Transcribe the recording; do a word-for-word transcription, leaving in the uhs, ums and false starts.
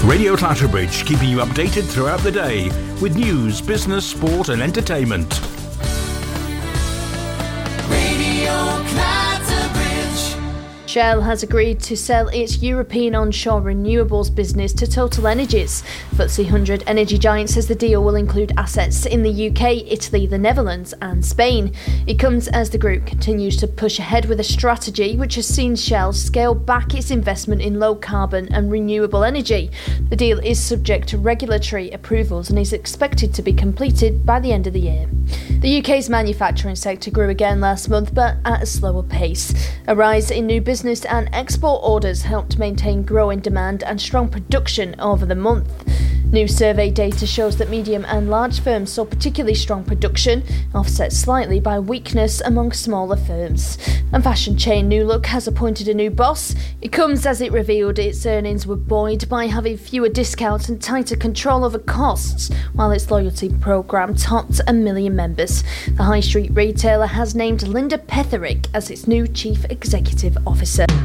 Radio Clatterbridge, keeping you updated throughout the day with news, business, sport and entertainment. Radio Clatterbridge. Shell has agreed to sell its European onshore renewables business to Total Energies. F T S E one hundred energy giant says the deal will include assets in the U K, Italy, the Netherlands and Spain. It comes as the group continues to push ahead with a strategy which has seen Shell scale back its investment in low carbon and renewable energy. The deal is subject to regulatory approvals and is expected to be completed by the end of the year. The U K's manufacturing sector grew again last month, but at a slower pace. A rise in new business and export orders helped maintain growing demand and strong production over the month. New survey data shows that medium and large firms saw particularly strong production, offset slightly by weakness among smaller firms. And fashion chain New Look has appointed a new boss. It comes as it revealed its earnings were buoyed by having fewer discounts and tighter control over costs, while its loyalty programme topped a million members. The high street retailer has named Linda Petherick as its new chief executive officer.